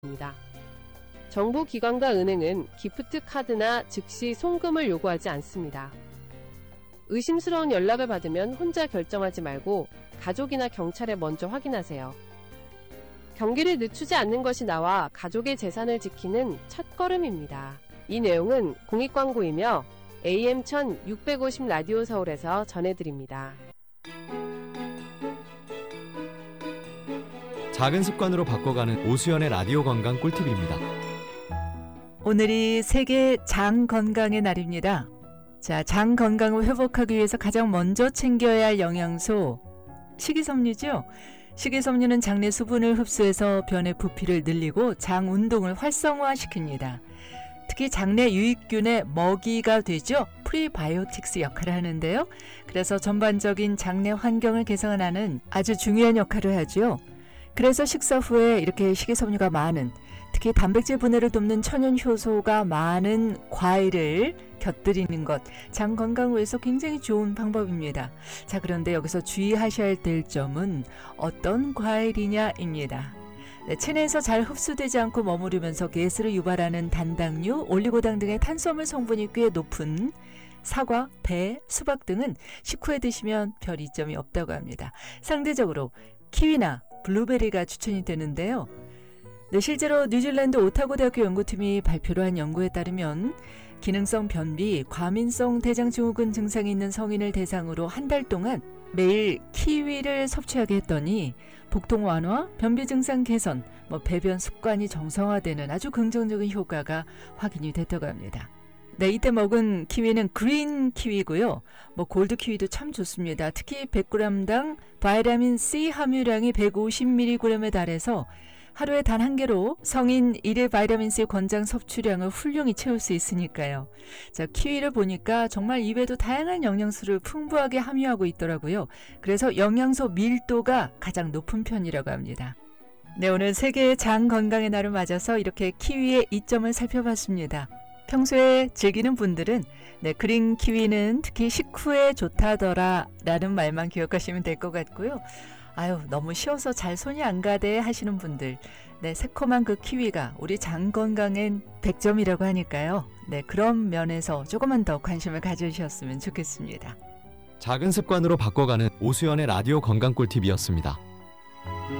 정부 기관과 은행은 기프트 카드나 즉시 송금을 요구하지 않습니다. 의심스러운 연락을 받으면 혼자 결정하지 말고 가족이나 경찰에 먼저 확인하세요. 경기를 늦추지 않는 것이 나와 가족의 재산을 지키는 첫걸음입니다. 이 내용은 공익광고이며 AM 1650 라디오 서울에서 전해드립니다. 작은 습관으로 바꿔가는 오수연의 라디오 건강 꿀팁입니다. 오늘이 세계 장 건강의 날입니다. 자, 장 건강을 회복하기 위해서 가장 먼저 챙겨야 할 영양소, 식이섬유죠. 식이섬유는 장내 수분을 흡수해서 변의 부피를 늘리고 장 운동을 활성화시킵니다. 특히 장내 유익균의 먹이가 되죠. 프리바이오틱스 역할을 하는데요. 그래서 전반적인 장내 환경을 개선하는 아주 중요한 역할을 하죠. 그래서 식사 후에 이렇게 식이섬유가 많은, 특히 단백질 분해를 돕는 천연 효소가 많은 과일을 곁들이는 것, 장 건강을 위해서 굉장히 좋은 방법입니다. 자, 그런데 여기서 주의하셔야 될 점은 어떤 과일이냐입니다. 네, 체내에서 잘 흡수되지 않고 머무르면서 가스를 유발하는 단당류, 올리고당 등의 탄수화물 성분이 꽤 높은 사과, 배, 수박 등은 식후에 드시면 별 이점이 없다고 합니다. 상대적으로 키위나 블루베리가 추천이 되는데요. 네, 실제로 뉴질랜드 오타고 대학교 연구팀이 발표를 한 연구에 따르면 기능성 변비, 과민성 대장증후군 증상이 있는 성인을 대상으로 한 달 동안 매일 키위를 섭취하게 했더니 복통 완화, 변비 증상 개선, 배변 습관이 정상화되는 아주 긍정적인 효과가 확인이 됐다고 합니다. 네, 이때 먹은 키위는 그린 키위고요. 골드 키위도 참 좋습니다. 특히 100g당 바이타민 C 함유량이 150mg에 달해서 하루에 단 한 개로 성인 1일 바이타민 C 권장 섭취량을 훌륭히 채울 수 있으니까요. 자, 키위를 보니까 정말 입에도 다양한 영양소를 풍부하게 함유하고 있더라고요. 그래서 영양소 밀도가 가장 높은 편이라고 합니다. 네, 오늘 세계 장 건강의 날을 맞아서 이렇게 키위의 이점을 살펴봤습니다. 평소에 즐기는 분들은 그린 키위는 특히 식후에 좋다더라 라는 말만 기억하시면 될 것 같고요. 너무 쉬워서 잘 손이 안 가대 하시는 분들, 새콤한 그 키위가 우리 장 건강엔 100점이라고 하니까요. 그런 면에서 조금만 더 관심을 가져주셨으면 좋겠습니다. 작은 습관으로 바꿔가는 오수연의 라디오 건강 꿀팁이었습니다.